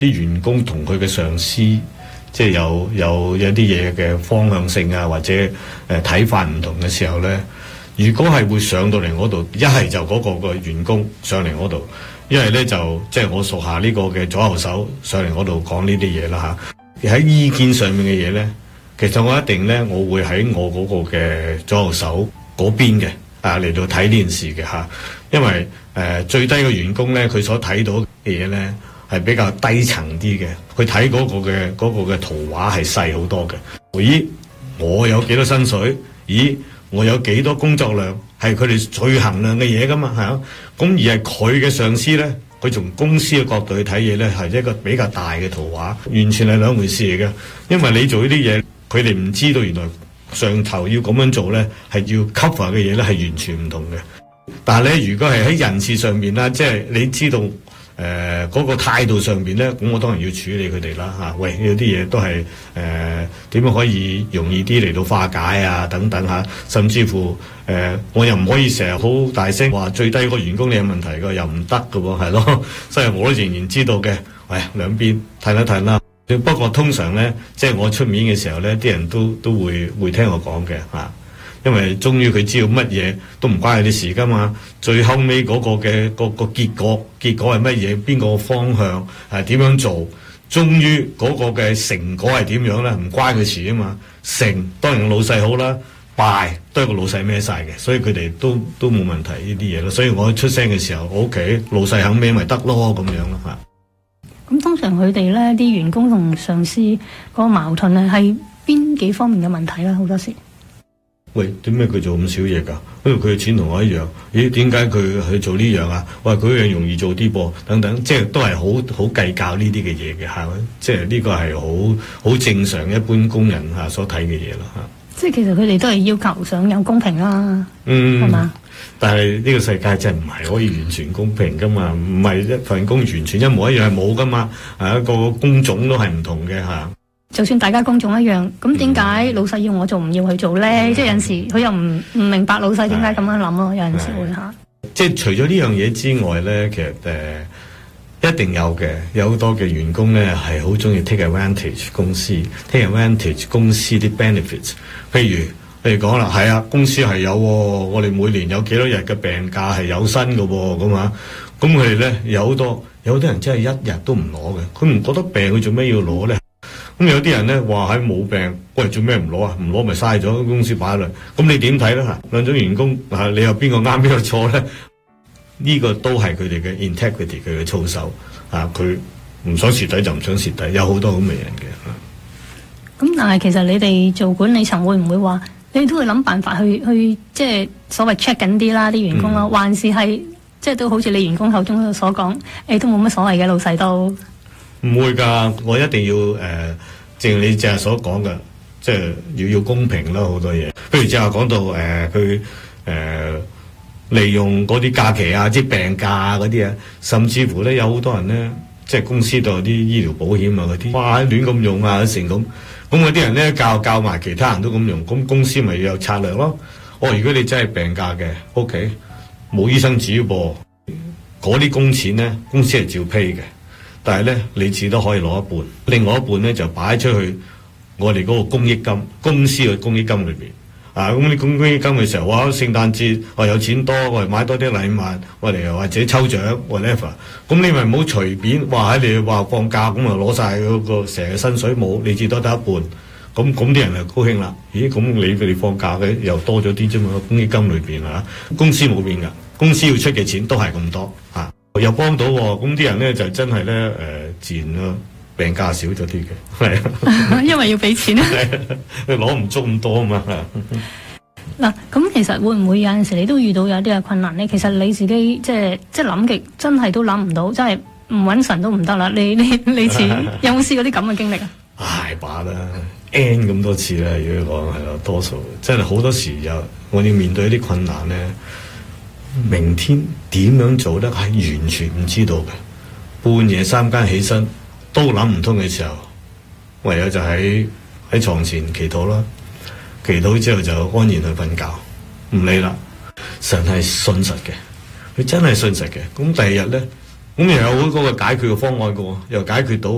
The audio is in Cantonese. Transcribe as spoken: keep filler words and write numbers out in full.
啲員工同佢嘅上司，即係有有一啲嘢嘅方向性啊，或者誒睇法唔同嘅時候咧，如果係會上到嚟我度，一係就嗰個個員工上嚟我度，一係咧就即係我屬下呢個嘅左右手上嚟我度講呢啲嘢啦嚇。喺意見上面嘅嘢咧，其實我一定咧，我會喺我嗰個嘅左右手嗰邊嘅啊嚟到睇呢件事嘅嚇，因為誒、呃、最低嘅員工咧，佢所睇到嘅嘢咧，係比較低層啲嘅，佢睇嗰個嘅嗰、嗰個嘅圖畫係細好多嘅。咦，我有幾多薪水？咦，我有幾多工作量？係佢哋最衡量嘅嘢噶嘛，係啊。咁而係佢嘅上司咧，佢從公司嘅角度去睇嘢咧，係一個比較大嘅圖畫，完全係兩回事嚟嘅。因為你做呢啲嘢，佢哋唔知道原來上頭要咁樣做咧，係要 cover 嘅嘢咧，係完全唔同嘅。但係咧，如果係喺人事上面啦，即係你知道。誒嗰、呃那個態度上邊咧，咁我當然要處理佢哋啦嚇。喂，有啲嘢都係誒點樣可以容易啲嚟到化解啊等等嚇、啊，甚至乎誒、呃、我又唔可以成日好大聲話最低個員工你有問題㗎，又唔得㗎喎，係咯。所以我都仍然知道嘅。喂，兩邊睇一睇啦。不過通常咧，即係我出面嘅時候咧，啲人都都會會聽我講嘅嚇。因為終於佢知道乜嘢都唔關佢哋事噶嘛，最後尾嗰個嘅個個結果，結果係乜嘢？邊個方向係點樣做？終於嗰個嘅成果係點樣咧？唔關佢事啊嘛。成當然老細好啦，敗都係個老細孭晒嘅，所以佢哋都都冇問題呢啲嘢咯。所以我出聲嘅時候，我屋企老細肯孭咪得咯咁樣咯嚇。 咁通常佢哋咧啲員工同上司嗰個矛盾咧係邊幾方面嘅問題咧？好多時。 喂，點解佢做咁少嘢㗎？因為佢嘅錢同我一樣。咦，點解佢去做呢樣啊？喂，佢樣容易做啲噃，等等，即係都係好好計較呢啲嘅嘢嘅嚇。即係呢個係好好正常一般工人嚇所睇嘅嘢啦嚇。 即係其實佢哋都係要求想有公平啦， 嗯，係嘛吧？但係呢個世界真係唔係可以完全公平㗎嘛？唔係一份工完全一模一樣係冇㗎嘛？係一個工種都係唔同嘅嚇。 就算大家工種一樣，咁點解老細要我做唔要去做咧？嗯、即係有陣時佢又唔唔明白老細點解咁樣諗咯。有陣時會嚇。 即係除咗呢樣嘢之外咧，其實誒、呃、一定有嘅，有好多嘅員工咧係好中意 take advantage 公司 take advantage 公司啲 benefits。譬如譬如講啦，係啊，公司係有、哦，我哋每年有幾多日嘅病假係有薪嘅喎，咁啊，咁佢哋咧有好多有好多人真係一日都唔攞嘅，佢唔覺得病，佢做咩要攞咧？咁有啲人咧話喺冇病，喂，做咩唔攞啊？唔攞咪嘥咗公司擺落。咁你點睇咧？嚇，兩種員工嚇，你有邊個啱邊個錯咧？呢個都係佢哋嘅 integrity，佢嘅操守嚇，佢唔想蝕底就唔想蝕底，有好多咁嘅人嘅嚇。咁但係其實你哋做管理層會唔會話，你都會諗辦法去去即係所謂 check 緊啲啦啲員工咯，嗯、還是係即係都好似你員工口中所講，誒都冇乜所謂嘅老細都。 唔會㗎，我一定要誒、呃，正如你正係所講嘅，即係要要公平啦，好多嘢。譬如正係講到誒，佢、呃、誒、呃、利用嗰啲假期啊，即係病假啊嗰啲啊，甚至乎咧有好多人咧，即係公司度有啲醫療保險啊嗰啲，哇亂咁用啊成咁，咁嗰啲人咧教教埋其他人都咁用，咁公司咪要有策略咯。哦，如果你真係病假嘅 ，OK，冇醫生紙噃，嗰啲工錢咧公司係照批嘅。但係咧，你自己都可以攞一半，另外一半咧就擺出去我哋嗰個公益金公司嘅公益金裏邊啊。咁啲公益金嘅時候，哇！聖誕節我有錢多，我哋買多啲禮物，我哋又或者抽獎 whatever。咁你咪唔好隨便話喺你話放假咁啊攞晒嗰個成日薪水冇，你至多得一半。咁咁啲人就高興啦。咦？咁你佢哋放假嘅又多咗啲啫嘛？公益金裏邊啊，公司冇變㗎，公司要出嘅錢都係咁多啊。又幫到喎，咁啲人咧就真係咧誒自然咯，病假少咗啲嘅，係因為要俾錢啊， 攞唔足咁多啊嘛。 嗱，咁其實會唔會有陣時你都遇到有啲嘅困難咧？其實你自己即係即係諗極，真係都諗唔到，真係唔揾神都唔得啦。你你你似有冇試過啲咁嘅經歷啊？ 大把啦 ，N 咁多次啦，如果講係咯，多數真係好多時有我要面對一啲困難咧。明天點樣做得係完全唔知道嘅，半夜三更起身都諗唔通嘅時候，唯有就喺喺床前祈禱啦，祈禱之後就安然去瞓覺，唔理啦。神係信實嘅，佢真係信實嘅。咁第二日咧，咁又有嗰個解決嘅方案嘅喎，又解決到。